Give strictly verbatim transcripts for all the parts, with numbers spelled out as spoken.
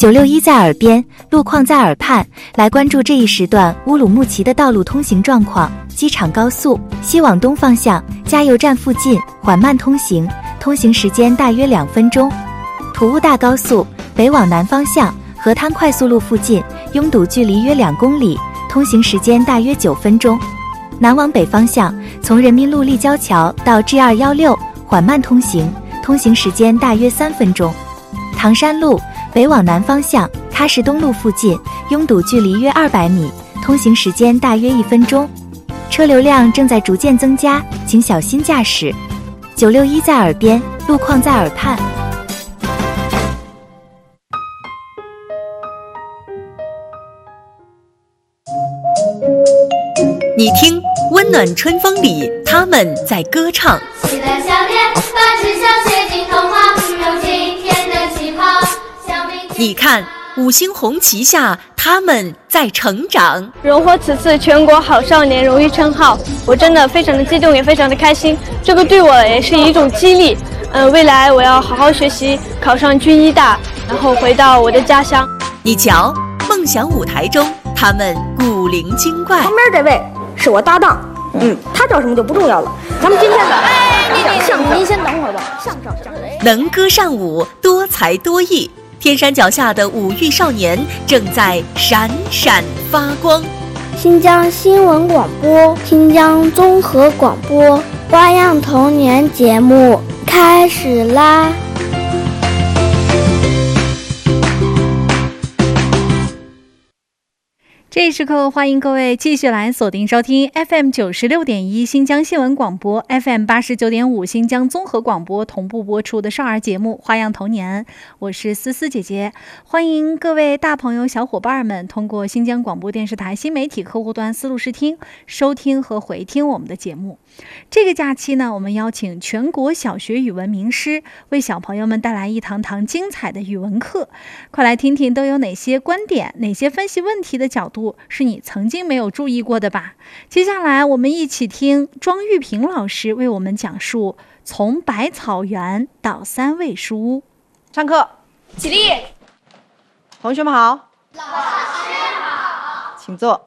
九六一在耳边，路况在耳畔，来关注这一时段乌鲁木齐的道路通行状况。机场高速西往东方向，加油站附近缓慢通行，通行时间大约两分钟。土乌大高速北往南方向，河滩快速路附近拥堵距离约两公里，通行时间大约九分钟。南往北方向，从人民路立交桥到 G 二一六缓慢通行，通行时间大约三分钟。唐山路北往南方向，喀什东路附近拥堵距离约二百米，通行时间大约一分钟。车流量正在逐渐增加，请小心驾驶。九六一在耳边，路况在耳畔。 你听，温暖春风里，他们在歌唱。 期待夏天，把纸箱写进童话，有今天的气泡。 你看，五星红旗下，他们在成长。 荣获此次全国好少年荣誉称号，我真的非常的激动，也非常的开心。这个对我也是一种激励。嗯、呃，未来我要好好学习，考上军医大，然后回到我的家乡。 你瞧，梦想舞台中，他们古灵精怪。 旁边这位是我搭档，嗯，他叫什么就不重要了。咱们今天的哎，你讲相声， 您先等会儿吧。 相声相声， 能歌善舞，多才多艺。天山脚下的五育少年正在闪闪发光。 新疆新闻广播，新疆综合广播，花样童年节目开始啦！ 这一时刻，欢迎各位继续来锁定收听 F M 九十六点一新疆新闻广播 ，F M 八十九点五新疆综合广播同步播出的少儿节目《花样童年》，我是思思姐姐。欢迎各位大朋友、小伙伴们通过新疆广播电视台新媒体客户端思路视听收听和回听我们的节目。这个假期呢，我们邀请全国小学语文名师为小朋友们带来一堂堂精彩的语文课，快来听听都有哪些观点，哪些分析问题的角度是你曾经没有注意过的吧。接下来我们一起听庄玉平老师为我们讲述从百草园到三味书屋。 上课起立。 同学们好。老师好。请坐。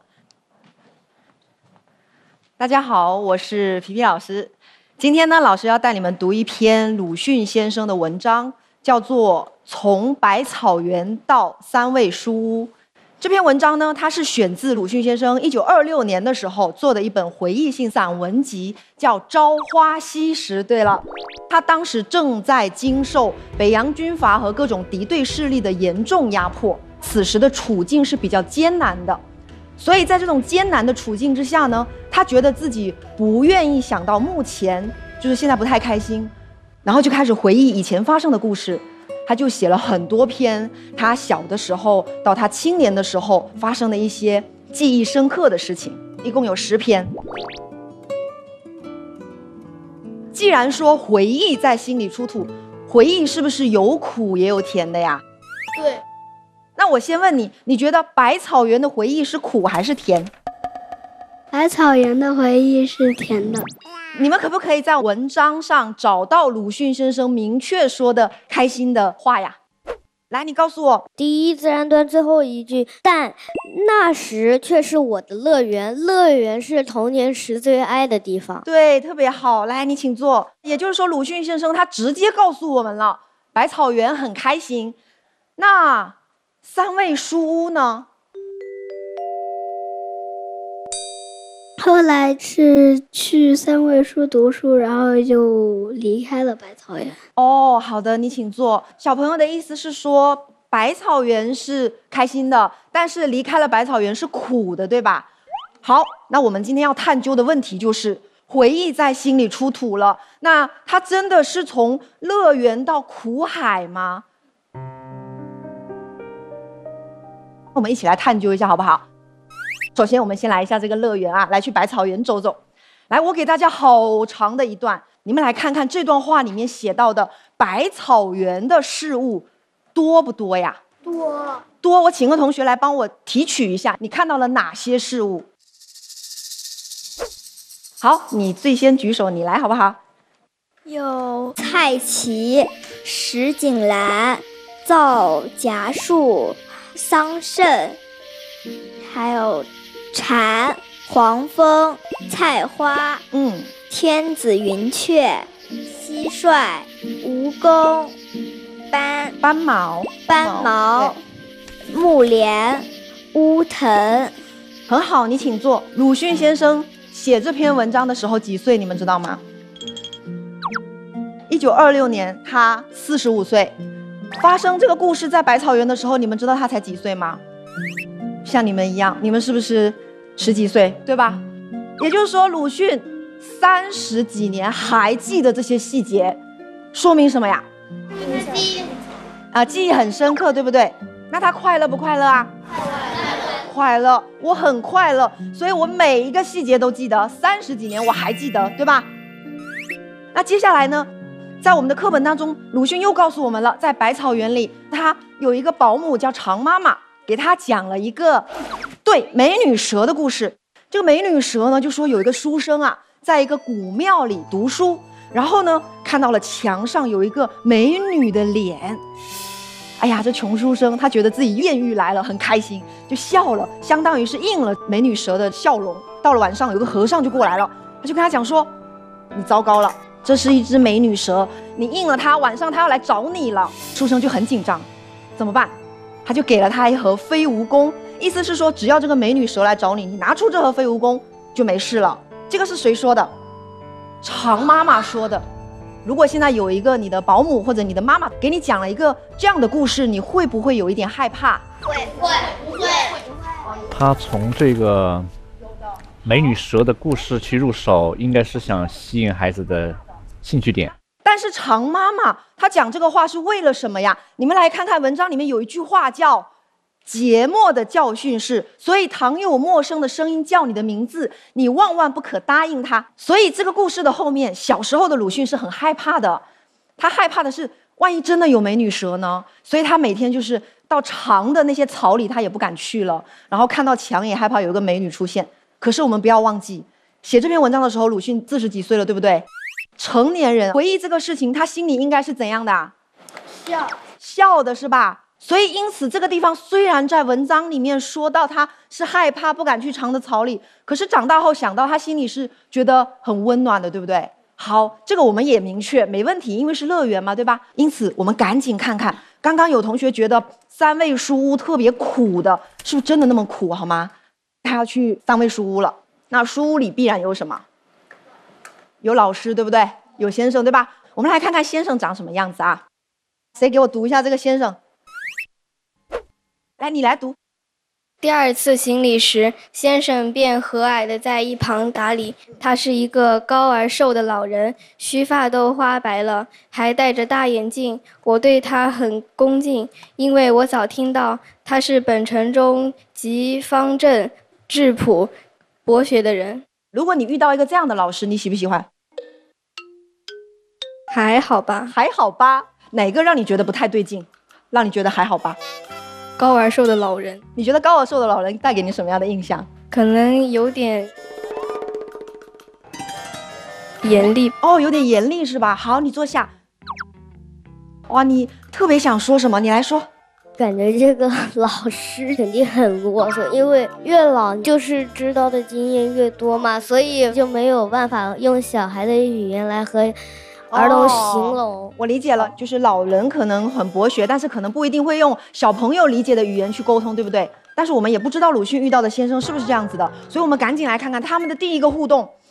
大家好，我是皮皮老师。今天呢，老师要带你们读一篇鲁迅先生的文章，叫做《从百草园到三味书屋》。这篇文章呢，它是选自鲁迅先生一九二六年的时候做的一本回忆性散文集，叫《朝花夕拾》。对了，他当时正在经受北洋军阀和各种敌对势力的严重压迫，此时的处境是比较艰难的。所以在这种艰难的处境之下呢，他觉得自己不愿意想到目前，就是现在不太开心，然后就开始回忆以前发生的故事。他就写了很多篇他小的时候到他青年的时候发生的一些记忆深刻的事情，一共有十篇。既然说回忆在心里出土，回忆是不是有苦也有甜的呀？ 对。 那我先问你，你觉得百草园的回忆是苦还是甜？ 百草园的回忆是甜的。 你们可不可以在文章上找到鲁迅先生明确说的开心的话呀？来，你告诉我。 第一自然段最后一句，但那时却是我的乐园，乐园是童年时最爱的地方。 对，特别好。来，你请坐。也就是说，鲁迅先生他直接告诉我们了，百草园很开心。那三味书屋呢？ 后来是去三味书读书，然后就离开了百草园。 哦，好的，你请坐。小朋友的意思是说，百草园是开心的，但是离开了百草园是苦的，对吧？好，那我们今天要探究的问题就是，回忆在心里出土了，那它真的是从乐园到苦海吗？我们一起来探究一下好不好？首先我们先来一下这个乐园啊，来去百草园走走。来，我给大家好长的一段，你们来看看这段话里面写到的百草园的事物多不多呀？ 多。 多，我请个同学来帮我提取一下，你看到了哪些事物？好，你最先举手，你来好不好？ 有菜畦、石井栏、 皂荚树、桑葚，还有蝉、黄蜂、菜花， 嗯， 天子云雀、蟋蟀、蜈蚣、斑斑毛、 斑毛、木莲、乌藤。 很好，你请坐。鲁迅先生写这篇文章的时候几岁？你们知道吗？一九二六年，他四十五岁。发生这个故事在百草园的时候，你们知道他才几岁吗？像你们一样，你们是不是十几岁，对吧？也就是说，鲁迅三十几年还记得这些细节，说明什么呀？ 记忆啊，记忆很深刻，对不对？那他快乐不快乐啊？快乐，我很快乐，所以我每一个细节都记得，三十几年我还记得，对吧？那接下来呢，在我们的课本当中，鲁迅又告诉我们了，在百草园里，他有一个保姆叫常妈妈，给他讲了一个对美女蛇的故事。这个美女蛇呢，就说有一个书生啊，在一个古庙里读书，然后呢，看到了墙上有一个美女的脸。哎呀，这穷书生他觉得自己艳遇来了，很开心，就笑了，相当于是应了美女蛇的笑容。到了晚上，有个和尚就过来了，他就跟他讲说：“你糟糕了，这是一只美女蛇，你应了她，晚上她要来找你了。”书生就很紧张，怎么办？他就给了他一盒飞蜈蚣，意思是说，只要这个美女蛇来找你，你拿出这盒飞蜈蚣就没事了。这个是谁说的？常妈妈说的。如果现在有一个你的保姆或者你的妈妈给你讲了一个这样的故事，你会不会有一点害怕？ 会会不会？ 他从这个美女蛇的故事去入手，应该是想吸引孩子的兴趣点。 但是常妈妈她讲这个话是为了什么呀？你们来看看文章里面有一句话叫节末的教训是，所以倘有陌生的声音叫你的名字，你万万不可答应他。所以这个故事的后面，小时候的鲁迅是很害怕的，他害怕的是万一真的有美女蛇呢？所以他每天就是到长的那些草里他也不敢去了，然后看到墙也害怕有一个美女出现。可是我们不要忘记，写这篇文章的时候鲁迅四十几岁了，对不对？成年人回忆这个事情，他心里应该是怎样的？ 笑笑的是吧？所以因此这个地方虽然在文章里面说到他是害怕不敢去长的草里，可是长大后想到他心里是觉得很温暖的，对不对？好，这个我们也明确没问题，因为是乐园嘛，对吧？因此我们赶紧看看，刚刚有同学觉得三味书屋特别苦的，是不是真的那么苦好吗？他要去三味书屋了，那书屋里必然有什么？有老师，对不对？有先生，对吧？我们来看看先生长什么样子啊？谁给我读一下这个先生？来，你来读。 第二次行礼时，先生便和蔼地在一旁打理。他是一个高而瘦的老人，须发都花白了，还戴着大眼镜。我对他很恭敬，因为我早听到他是本城中极方正、质朴、博学的人。 如果你遇到一个这样的老师，你喜不喜欢？ 还好吧。 还好吧？哪个让你觉得不太对劲？让你觉得还好吧？ 高而瘦的老人。 你觉得高而瘦的老人带给你什么样的印象？ 可能有点严厉。 哦，有点严厉是吧？好，你坐下。哇，你特别想说什么？你来说。 感觉这个老师肯定很啰嗦，因为越老就是知道的经验越多嘛，所以就没有办法用小孩的语言来和儿童形容。 哦，我理解了，就是老人可能很博学，但是可能不一定会用小朋友理解的语言去沟通，对不对？但是我们也不知道鲁迅遇到的先生是不是这样子的，所以我们赶紧来看看他们的第一个互动。